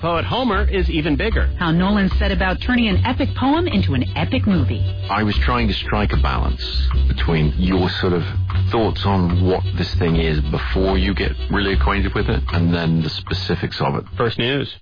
Poet Homer is even bigger. How Nolan set about turning an epic poem into an epic movie. I was trying to strike a balance between your sort of thoughts on what this thing is before you get really acquainted with it, and then the specifics of it. First News.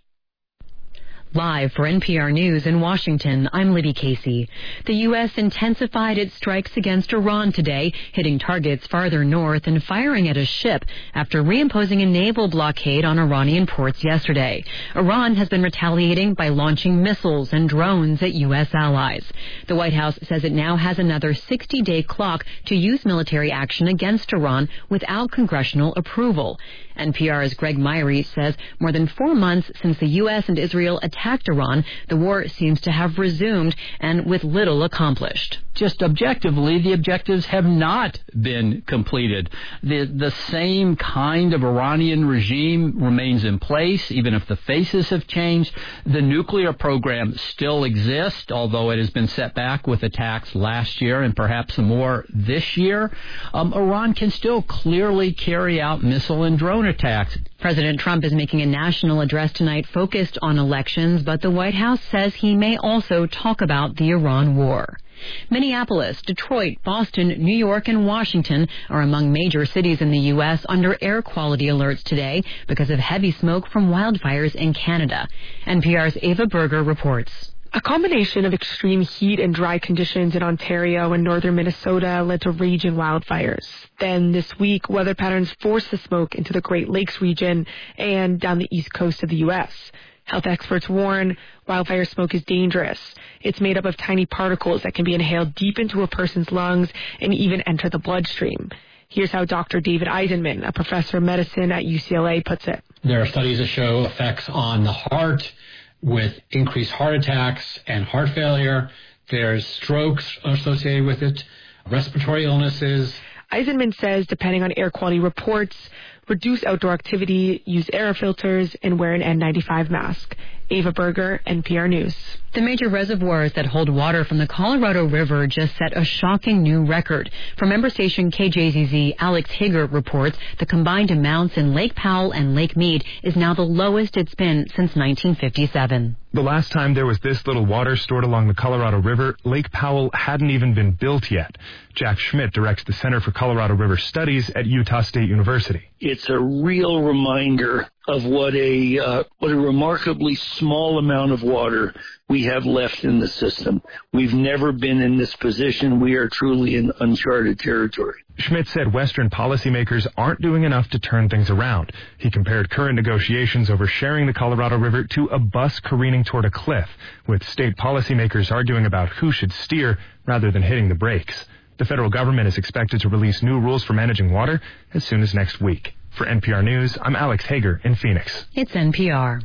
Live for NPR News in Washington, I'm Libby Casey. The U.S. intensified its strikes against Iran today, hitting targets farther north and firing at a ship after reimposing a naval blockade on Iranian ports yesterday. Iran has been retaliating by launching missiles and drones at U.S. allies. The White House says it now has another 60-day clock to use military action against Iran without congressional approval. NPR's Greg Myrie says more than 4 months since the U.S. and Israel attacked Iran, the war seems to have resumed, and with little accomplished. Just objectively, the objectives have not been completed. The same kind of Iranian regime remains in place, even if the faces have changed. The nuclear program still exists, although it has been set back with attacks last year and perhaps some more this year. Iran can still clearly carry out missile and drone attacks. President Trump is making a national address tonight focused on elections, but the White House says he may also talk about the Iran war. Minneapolis, Detroit, Boston, New York, and Washington are among major cities in the U.S. under air quality alerts today because of heavy smoke from wildfires in Canada. NPR's Ava Berger reports. A combination of extreme heat and dry conditions in Ontario and northern Minnesota led to raging wildfires. Then this week, weather patterns forced the smoke into the Great Lakes region and down the east coast of the U.S. Health experts warn wildfire smoke is dangerous. It's made up of tiny particles that can be inhaled deep into a person's lungs and even enter the bloodstream. Here's how Dr. David Eisenman, a professor of medicine at UCLA, puts it. There are studies that show effects on the heart with increased heart attacks and heart failure. There's strokes associated with it, respiratory illnesses. Eisenman says, depending on air quality reports, reduce outdoor activity, use air filters, and wear an N95 mask. Ava Berger, NPR News. The major reservoirs that hold water from the Colorado River just set a shocking new record. From member station KJZZ, Alex Hager reports the combined amounts in Lake Powell and Lake Mead is now the lowest it's been since 1957. The last time there was this little water stored along the Colorado River, Lake Powell hadn't even been built yet. Jack Schmidt directs the Center for Colorado River Studies at Utah State University. It's a real reminder of what a remarkably small amount of water we have left in the system. We've never been in this position. We are truly in uncharted territory. Schmidt said Western policymakers aren't doing enough to turn things around. He compared current negotiations over sharing the Colorado River to a bus careening toward a cliff, with state policymakers arguing about who should steer rather than hitting the brakes. The federal government is expected to release new rules for managing water as soon as next week. For NPR News, I'm Alex Hager in Phoenix. It's NPR.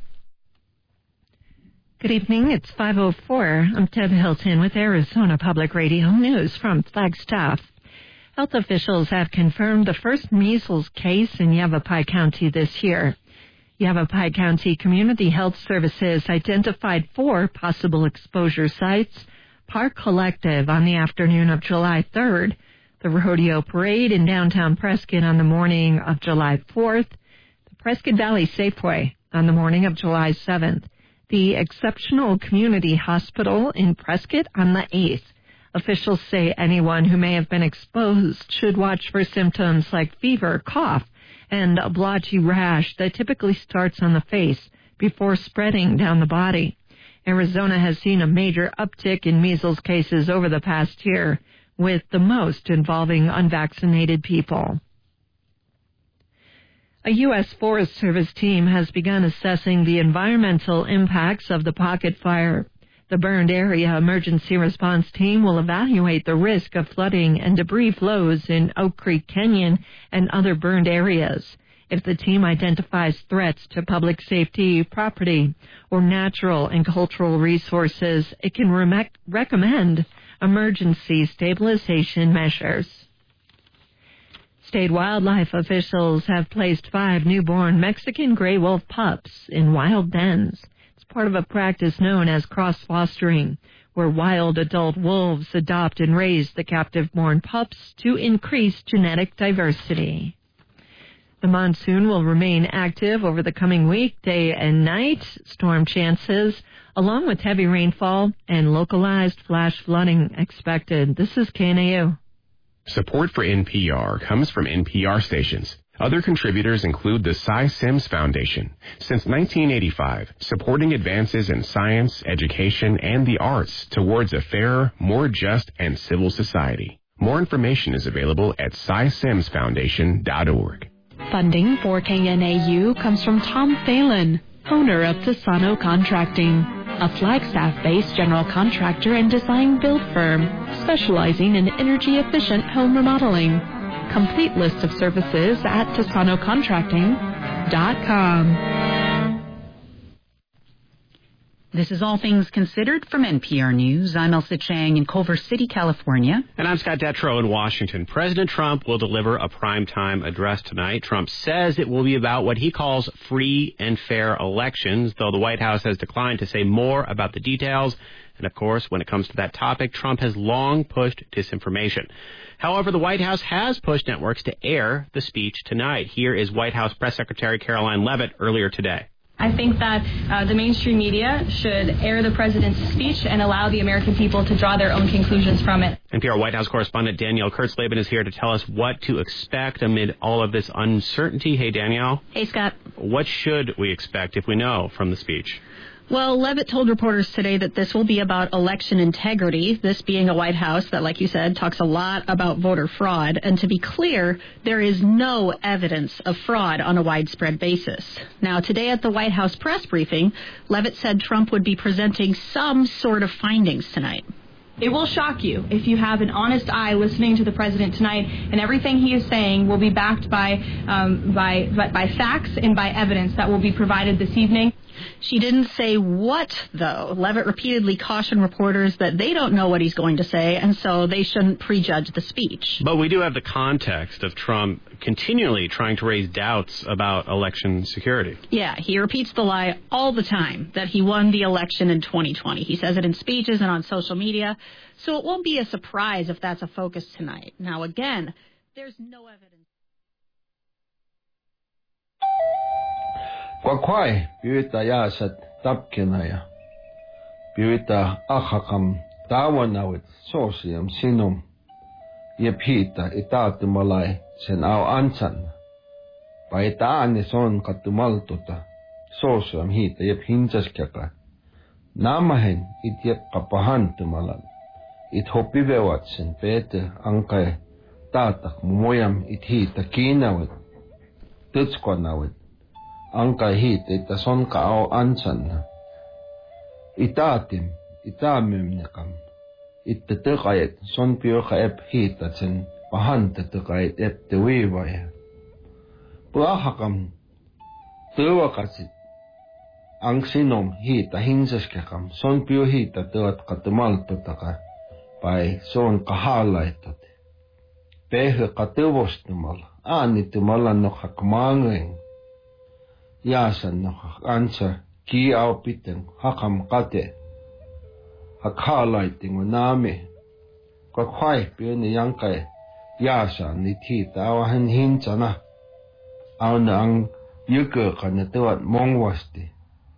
Good evening. It's 5:04. I'm Deb Hilton with Arizona Public Radio News from Flagstaff. Health officials have confirmed the first measles case in Yavapai County this year. Yavapai County Community Health Services identified 4 possible exposure sites: Park Collective on the afternoon of July 3rd, the Rodeo Parade in downtown Prescott on the morning of July 4th, the Prescott Valley Safeway on the morning of July 7th, the Exceptional Community Hospital in Prescott on the 8th. Officials say anyone who may have been exposed should watch for symptoms like fever, cough, and a blotchy rash that typically starts on the face before spreading down the body. Arizona has seen a major uptick in measles cases over the past year, with the most involving unvaccinated people. A U.S. Forest Service team has begun assessing the environmental impacts of the Pocket Fire. The burned area emergency response team will evaluate the risk of flooding and debris flows in Oak Creek Canyon and other burned areas. If the team identifies threats to public safety, property, or natural and cultural resources, it can recommend emergency stabilization measures. State wildlife officials have placed 5 newborn Mexican gray wolf pups in wild dens. It's part of a practice known as cross-fostering, where wild adult wolves adopt and raise the captive-born pups to increase genetic diversity. The monsoon will remain active over the coming week, day and night. Storm chances, along with heavy rainfall and localized flash flooding expected. This is KNAU. Support for NPR comes from NPR stations. Other contributors include the Cy Sims Foundation. Since 1985, supporting advances in science, education, and the arts towards a fairer, more just, and civil society. More information is available at cysimsfoundation.org. Funding for KNAU comes from Tom Phelan, owner of Fasano Contracting, a Flagstaff-based general contractor and design-build firm specializing in energy-efficient home remodeling. Complete list of services at TasanoContracting.com. This is All Things Considered from NPR News. I'm Elsa Chang in Culver City, California. And I'm Scott Detrow in Washington. President Trump will deliver a primetime address tonight. Trump says it will be about what he calls free and fair elections, though the White House has declined to say more about the details. And, of course, when it comes to that topic, Trump has long pushed disinformation. However, the White House has pushed networks to air the speech tonight. Here is White House Press Secretary Caroline Leavitt earlier today. I think that the mainstream media should air the president's speech and allow the American people to draw their own conclusions from it. NPR White House correspondent Danielle Kurtzleben is here to tell us what to expect amid all of this uncertainty. Hey, Danielle. Hey, Scott. What should we expect if we know from the speech? Well, Leavitt told reporters today that this will be about election integrity, this being a White House that, like you said, talks a lot about voter fraud. And to be clear, there is no evidence of fraud on a widespread basis. Now, today at the White House press briefing, Leavitt said Trump would be presenting some sort of findings tonight. It will shock you if you have an honest eye listening to the president tonight, and everything he is saying will be backed by facts and by evidence that will be provided this evening. She didn't say what, though. Leavitt repeatedly cautioned reporters that they don't know what he's going to say, and so they shouldn't prejudge the speech. But we do have the context of Trump continually trying to raise doubts about election security. Yeah, he repeats the lie all the time that he won the election in 2020. He says it in speeches and on social media, so it won't be a surprise if that's a focus tonight. Now, again, there's no evidence. Kwakwai piwita yasat tapkinaya piwita achakam tawanawit sosiam sinum yepita itatumalai sen au ansan paitaani son katumaltuta sosiam hita yep hinsaskaka namahen it yep kapahantumalan it hopivewatsen pete ankai tatak moyam it hita kinawit tutskwanawit Anka hit ita son kao ansan. Itatim, itamimnekam. Ita tekayet son pioka ep hitatsen pahanta tekayet ep tewiwaya. Puahakam tewakasit. Ang sinom hita hinsaskakam son pio hita tewat katumaltutaka pai son kahalaitat. Pehe katewostumala aanitumalan no hakmangeng. Yasan no ansa ki au piteng hakam kate hakalaiting unami kwakwai piuni yangkai yasan ni tita awahan hinsana au na ang yuke kanatuat mongwasti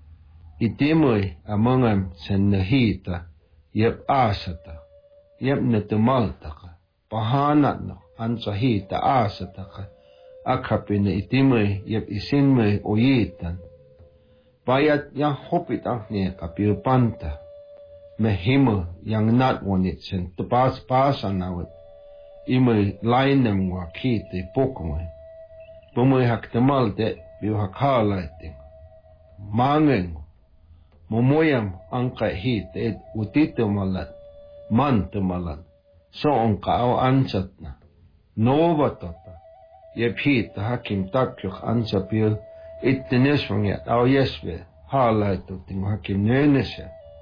itimui amongam sen hita yep asata yep netumaltaka pahanat no ansa hita asataka akapine itimui yep isinmui oyitan payat yang hopit angni kapiu panta mehimu yang nat wonit sen tupas pasanawit imui lainem wa kiti pokmui pumui hak temalte biu hakalaiting mangeng momoyam angkai hit et utitumalat mantumalat so onka au ansatna novatota Yep hit hakim takyuk ansa pil ittinesvanget au yesve haalaitukting hakim nönesya.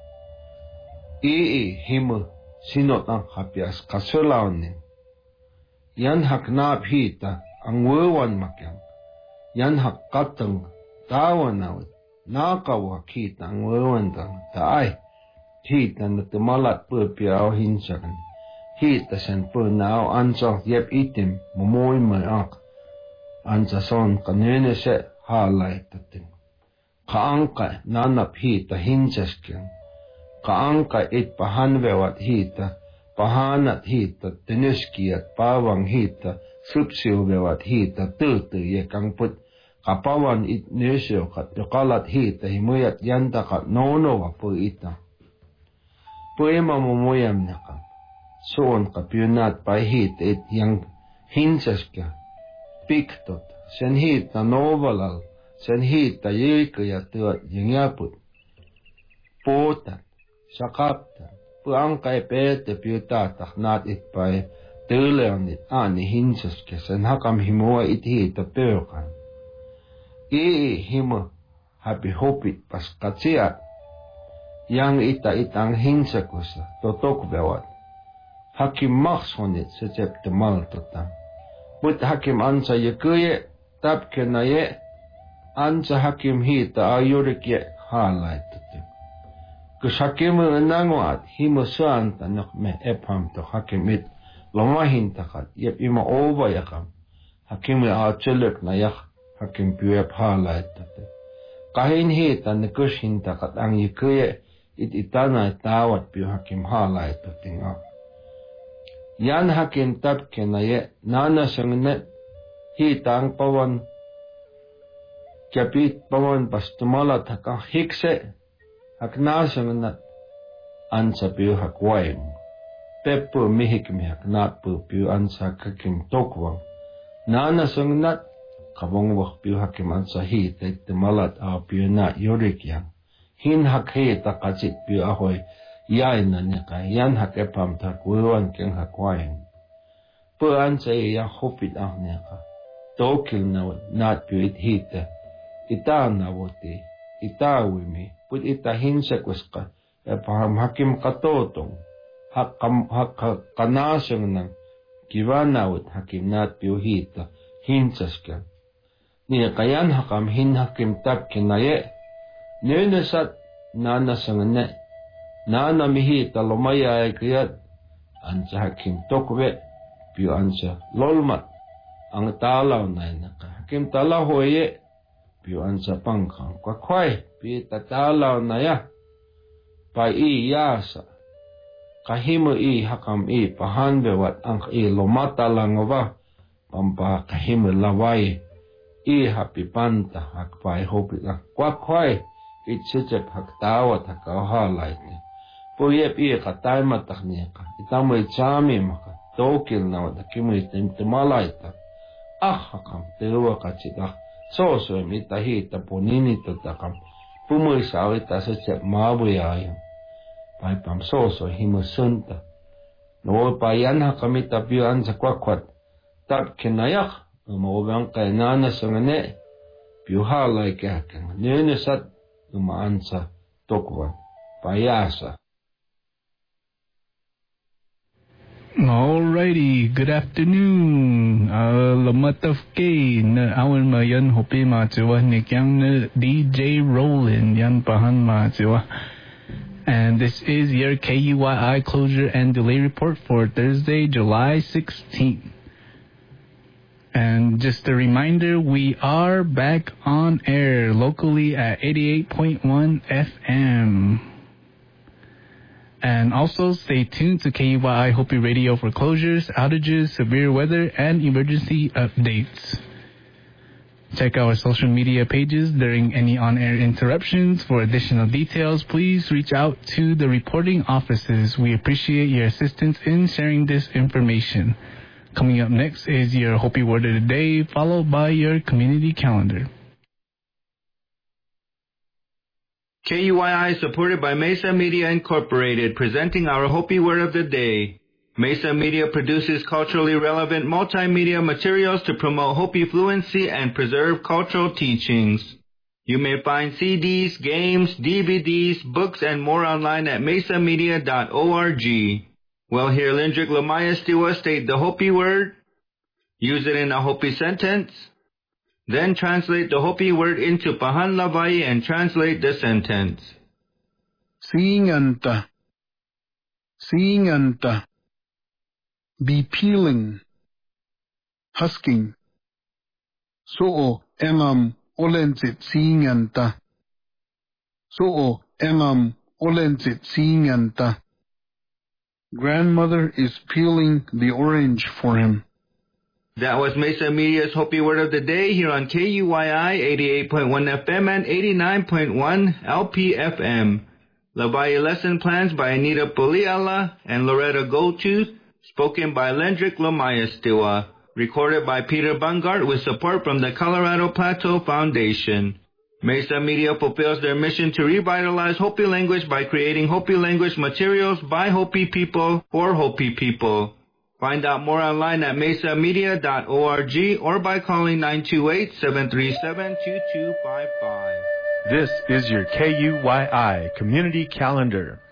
Himu sinot ang hapias kasulaunin. Yan hak naap hita ang wewan makyang. Yan hak katang tawanawit. Nakawak hita ang wewan tang taay. Hita na tumalat purpia au hinsakan. Hita sen purnao ansa yep itim momoy may ak. ansa son kanene se haalaitatin. Kaanka nanap hiita hinsesken. Kaanka it pahanvevat hiita, pahanat hiita, tenyskiat pavang hiita, supsiuvevat hiita, tyytyjekangput. Kapawan it nösökat, jokalat hiita, himujat jantakat noonova puita. Puema mumujamnakan. Suon ka pyynät pai hiita it yang hinseska. Piktot, sen hiita novalal, sen hiita jyykköjä työt jengäput. Puutan, sakaptan, puanka ei peete pyytätä naat it pai tyyleonit aani hinseska, sen hakam himua it hiita pöykan. Ii himu hapi hopit pas katsiat, yang itang hinsakussa totokvevat. Hakim maksonit se septe maltotan. Mut hakim ansa jököje, tapkena je, ansa hakim hiita ajurikje haalaitutin. Kus hakim nangoat himu saanta nok me ephamto hakim it lomahintakat, jep ima ovajakam. Hakim aatselök na jak hakim pyöp haalaitutin. Kahin hiita ne kushintakat ang jököje, it itana tawat pyö hakim haalaitutin ak. Yan hakim tapkena je nana sengnet hiitang pawan kapit pawan pastumalat haka hikse hak nasengnet ansa pyu hak waim peppu mihikmi hak natpu pyu ansa hakim tokwang nana sengnet kabong wak pyu hakim ansa hiita malat a pyu na yurikyang hin hak hiita kacit pyu ahoy yaina nika yan hak epam tak wiwan keng hak wain. Puan sa iya hopit ah nika. Tokil na nat pyu it hita. Ita na wote. Ita wimi. Put ita hinsakus ka. Epam hakim katotong. Hak kanasang nang kiwanawat hakim nat pyu hita. Hinsas ka. Nika yan hakam hin hakim tap kinaye. Nunasat nanasang ne. Nana mihi talomaya kiyat ansa hakim tokwe pyu ansa lolmat ang talaw na naka hakim talaw hoye pyu ansa pangkang kwakwai pi tatalaw na ya pa i yasa kahimu i hakam i pahanbewat ang i lomata langova pampa kahimu lawai i hapi panta hakpai hopi lang kwakwai itsicep hak tawat hakahalait Puyep iya katay matakniya ka. Itamoy chami maka. Tokil na wada kimoy timalaita. Hakam tewa kachita. Soso mitahita poninito takam. Pumoy sawita sa chep mabuyayo. Paipam soso himusunta. No payan hakamita piyan sa kwakwat. Tap kinayak. Umawang kay nana sa ngane. Piyuhalay kaya kang. Nunasat umaan sa tokwan. Payasa. Alrighty, good afternoon. Lamataf K na awan ma yan hopi ma tiwa nikyang na DJ Roland yan pahan ma tiwa. And this is your KUYI closure and delay report for Thursday, July 16th. And just a reminder, we are back on air locally at 88.1 FM. And also stay tuned to KUYI Hopi Radio for closures, outages, severe weather, and emergency updates. Check our social media pages during any on-air interruptions. For additional details, please reach out to the reporting offices. We appreciate your assistance in sharing this information. Coming up next is your Hopi Word of the Day, followed by your community calendar. KUYI is supported by Mesa Media Incorporated, presenting our Hopi Word of the Day. Mesa Media produces culturally relevant multimedia materials to promote Hopi fluency and preserve cultural teachings. You may find CDs, games, DVDs, books, and more online at mesamedia.org. Well, here Lindrick Lamaya Stiwa state the Hopi word, use it in a Hopi sentence, then translate the Hopi word into Pahan Lavai and translate the sentence. Singanta. Be peeling. Husking. Su'o engam olensit singanta. Su'o engam olensit singanta. Grandmother is peeling the orange for him. That was Mesa Media's Hopi Word of the Day here on KUYI 88.1 FM and 89.1 LPFM. Lavalle Lesson Plans by Anita Poliala and Loretta Goldtooth, spoken by Lendrick Lomayastiwa, recorded by Peter Bungart with support from the Colorado Plateau Foundation. Mesa Media fulfills their mission to revitalize Hopi language by creating Hopi language materials by Hopi people for Hopi people. Find out more online at mesamedia.org or by calling 928-737-2255. This is your KUYI Community Calendar.